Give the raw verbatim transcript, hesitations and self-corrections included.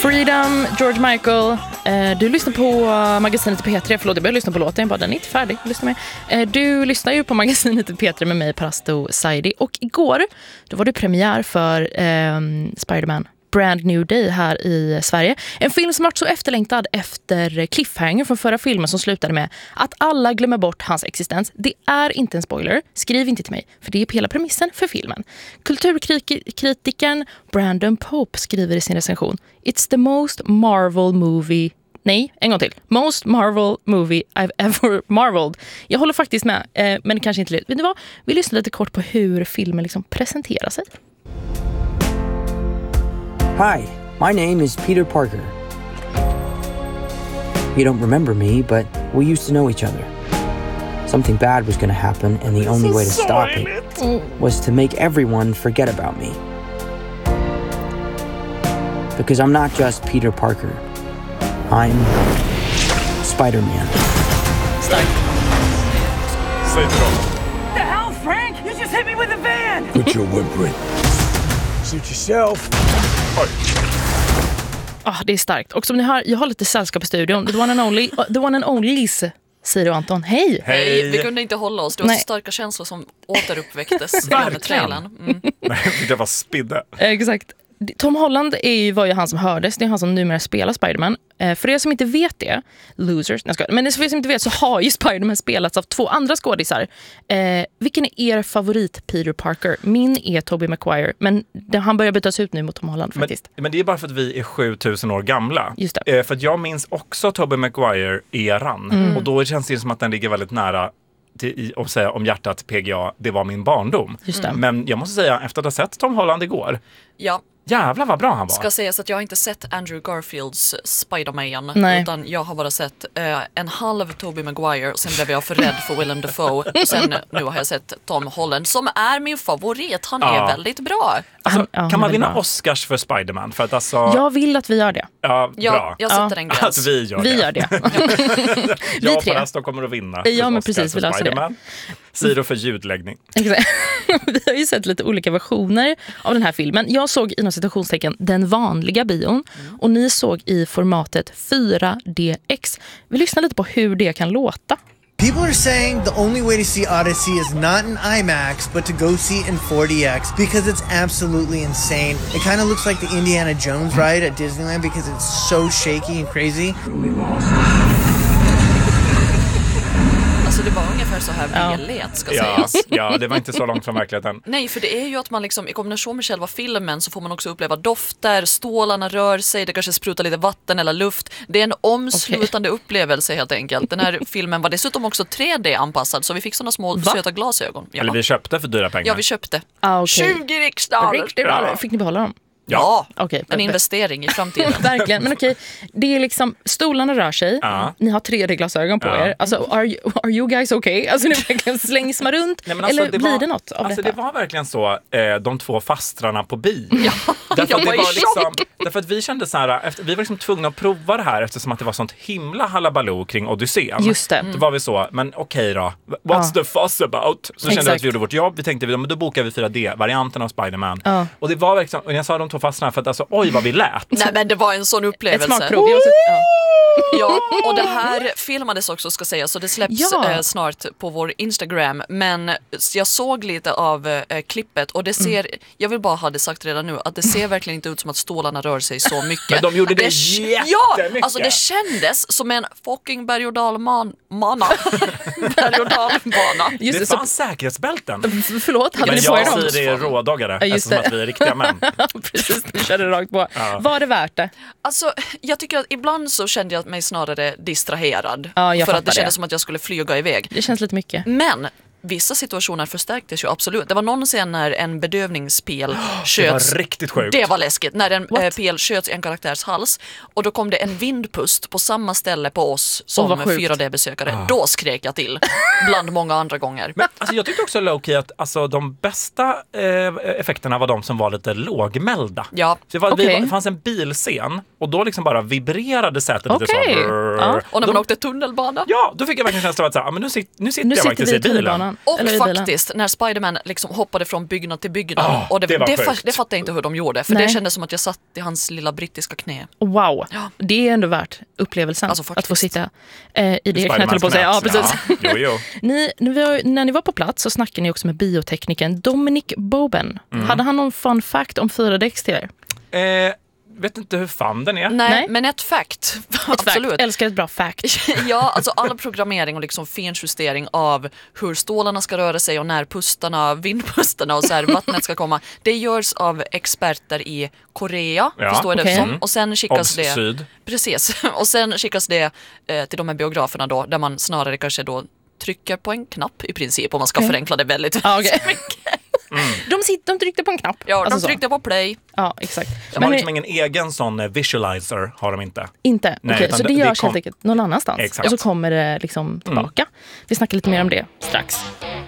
Freedom, George Michael. Eh, du lyssnar på magasinet P tre. Förlåt, jag började lyssna på låten. Jag bara, den är inte färdig. Lyssna med. Eh, du lyssnar ju på magasinet P tre med mig, Parasto Saidi. Och igår, då var det premiär för eh, Spider-Man Brand New Day här i Sverige. En film som varit så efterlängtad efter cliffhanger från förra filmen som slutade med att alla glömmer bort hans existens. Det är inte en spoiler. Skriv inte till mig, för det är hela premissen för filmen. Kulturkritikern Brandon Pope skriver i sin recension: It's the most Marvel movie. Nej, en gång till. Most Marvel movie I've ever marveled. Jag håller faktiskt med, eh, men kanske inte lite. Vet ni vad? Vi lyssnar lite kort på hur filmen liksom presenterar sig. Hi, my name is Peter Parker. You don't remember me, but we used to know each other. Something bad was going to happen, and the only way to stop it was to make everyone forget about me. Because I'm not just Peter Parker. I'm Spider-Man. Stark. Säg till dem. The hell, Frank? You just hit me with a van! Put your whimpering. Suit yourself. Ah, det är starkt. Och som ni hör, jag har lite sällskap i studion. The one and only, the one and onlys, säger du, Anton. Hej! Hej! Vi kunde inte hålla oss. Det var Nej. så starka känslor som återuppväcktes med trailern. Mm. Det var spidde. Exakt. Tom Holland är ju, var ju han som hördes. Det är han som numera spelar Spider-Man. Eh, för er som inte vet det, losers, nej, men för er som inte vet så har ju Spider-Man spelats av två andra skådisar. Eh, vilken är er favorit Peter Parker? Min är Tobey Maguire, men det, han börjar bytas ut nu mot Tom Holland faktiskt. Men, men det är bara för att vi är sjutusen år gamla. Just det. Eh, för att jag minns också Tobey Maguire-eran. Mm. Och då känns det som att den ligger väldigt nära till, om, säga, om hjärtat P G A, det var min barndom. Just det. Men jag måste säga, efter att ha sett Tom Holland igår, Ja. jävlar vad bra han var. Ska sägas att jag har inte sett Andrew Garfields Spider-Man. Nej. Utan jag har bara sett eh, en halv Tobey Maguire. Sen blev jag för rädd för Willem Dafoe. Och sen nu har jag sett Tom Holland, som är min favorit. Han Ja. är väldigt bra. Alltså, Han- ja, han kan man är vinna bra. Oscars för Spider-Man? För att alltså, Jag vill att vi gör det. ja, Ja, bra. jag sätter Ja. en gräns. Att vi gör Vi det. gör det. Jag och tre. Parasto kommer att vinna. Ja, men Oscar precis, för vi löser det. Spider-Man. Siro för ljudläggning. Exakt. Vi har ju sett lite olika versioner av den här filmen. Jag såg inom citationstecken den vanliga bion och ni såg i formatet fyra D X. Vi lyssnar lite på hur det kan låta. People are saying the only way to see Odyssey is not in IMAX, but to go see it in four D X because it's absolutely insane. It kind of looks like the Indiana Jones ride at Disneyland because it's so shaky and crazy. Alltså det var ungefär så här Ja. vi lät, ska Ja, sägas. ja, det var inte så långt från verkligheten. Nej, för det är ju att man liksom i kombination med själva filmen så får man också uppleva dofter, stålarna rör sig, det kanske sprutar lite vatten eller luft. Det är en omslutande upplevelse helt enkelt. Den här filmen var dessutom också tre D-anpassad, så vi fick såna små Va? söta glasögon. Ja. Eller vi köpte för dyra pengar. ja, vi köpte. Ah, okej. tjugo riksdaler! Riktigt bra. Fick ni behålla dem? Ja, Okej, en perfekt. investering i framtiden. Verkligen, men okej. Det är liksom, stolarna rör sig. Ja. Ni har tre D-glasögon på Ja. er. Alltså, are you, are you guys okay? Alltså, ni verkligen slängs man runt? Nej, men alltså, eller det blir var- det något av alltså, detta? det var verkligen så, eh, de två fastrarna på bil. Ja. Därför, Jag att var det i var liksom, därför att vi kände så här, efter, vi var liksom tvungna att prova det här eftersom att det var sånt himla halabaloo kring Odysseen. Just det. Då var vi så, men okej då, what's the fuss about? Så kände vi Exakt. att vi gjorde vårt jobb, vi tänkte, men då bokar vi fyra D-varianten av Spider-Man. Ja. Och det var verkligen, och jag sa de två fastrarna för att alltså, oj vad vi lät. Nej, men det var en sån Ett upplevelse. smakprov. Jag har sett, ja. Ja, och det här filmades också, ska sägas, så det släpps Ja. eh, snart på vår Instagram. Men jag såg lite av eh, klippet och det ser, Mm. jag vill bara ha det sagt redan nu, att det ser verkligen inte ut som att stålarna rör sig så mycket. Men de gjorde det Ja, jättemycket. alltså det kändes som en fucking berg- och dalman- mana. berg- och dalbana. Just Det det, så, fanns säkerhetsbälten. f- förlåt, hade Men ni på er jag dem? och Siri är rådagare, Ja, just eftersom det. att vi är riktiga män. Precis, ni körde rakt på. Var det värt det? Alltså, jag tycker att ibland så kände jag mig snarare distraherad. Ja, jag för fattar att det kändes det. som att jag skulle flyga iväg. Det känns lite mycket. Men vissa situationer förstärktes ju absolut. Det var någon scen när en bedövningspil sköts. Det var riktigt sjukt. Det var läskigt. När en What? eh, pil sköts i en karaktärs hals och då kom det en vindpust på samma ställe på oss Åh, som vad sjukt. fyra D-besökare. Då skrek jag till. Bland många andra gånger. Men alltså, jag tyckte också low-key att alltså, de bästa eh, effekterna var de som var lite lågmälda. Ja. Så det, var, Okej. vi var, det fanns en bilscen och då liksom bara vibrerade sätet lite Okej. så. Ja. Och när Då- man åkte tunnelbana. Ja, då fick jag verkligen känslan av att så här, ah, men nu, sit, nu sitter Nu jag sitter faktiskt vi i i bilen. tunnelbanan. Och Eller i bilen. faktiskt, när Spider-Man liksom hoppade från byggnad till byggnad. Oh, och det, det var det, fa- sjukt. det fattade jag inte hur de gjorde. För Nej. det kändes som att jag satt i hans lilla brittiska knä. Wow, Ja. det är ändå värt upplevelsen Alltså, faktiskt. att få sitta eh, i det knät, Spider-Mans höll på att säga. Ja, knät. precis. Ja, jo, jo. Ni, ni var, när ni var på plats så snackade ni också med bioteknikern Dominic Boben. Mm. Hade han någon fun fact om fyra D X till er? Eh, vet inte hur fan den är. Nej, Nej. men ett fact. Ett Absolut. fact. Älskar ett bra fact. Ja, alltså all programmering och liksom finjustering av hur stålarna ska röra sig och när pustarna, vindpustarna och så här vattnet ska komma. Det görs av experter i Korea, Ja, förstår jag okej. det som. Och sen skickas Obs, det... syd. Precis. Och sen skickas det eh, till de här biograferna då, där man snarare kanske då trycker på en knapp i princip, om man ska Okej. förenkla det väldigt, Ja, okej. väldigt mycket. De, sitter, de tryckte på en knapp. Ja, Alltså de så. tryckte på play. Ja, exakt. De Men har ni- liksom ingen egen sån eh, visualizer, har de inte. Inte? Nej, Okej, utan så det det- det görs kom- helt enkelt någon annanstans. Exakt. Och så kommer det liksom tillbaka. Vi snackar lite mer om det strax.